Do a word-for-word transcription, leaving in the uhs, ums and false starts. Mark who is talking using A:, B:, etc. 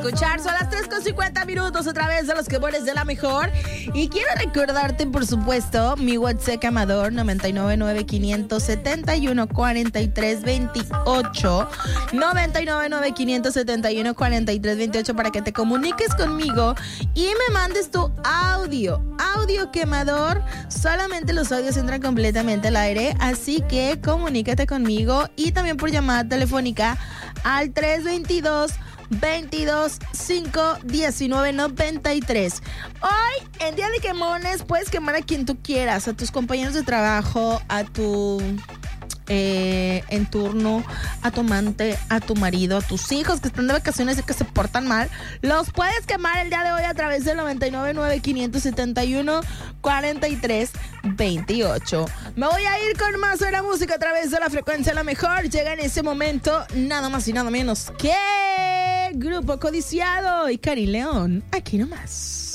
A: escuchar. Son las tres con cincuenta minutos a través de los quemones de la mejor. Y quiero recordarte, por supuesto, mi WhatsApp amador noventa y nueve nueve quinientos setenta y uno cuarenta y tres veintiocho. noventa y nueve nueve quinientos setenta y uno cuarenta y tres veintiocho para que te comuniques conmigo y me mandes tu audio. Audio quemador. Solamente los audios entran completamente al aire. Así que comunícate conmigo y también por llamada telefónica al tres veintidós, veintidós, cinco, diecinueve, noventa y tres. Hoy, en Día de Quemones, puedes quemar a quien tú quieras, a tus compañeros de trabajo, a tu eh, en turno, a tu amante, a tu marido, a tus hijos que están de vacaciones y que se portan mal. Los puedes quemar el día de hoy a través del noventa y nueve nueve quinientos setenta y uno cuarenta y tres veintiocho. Me voy a ir con más de la música a través de la frecuencia la mejor. Llega en ese momento nada más y nada menos que Grupo Codiciado y Cari León. Aquí nomás.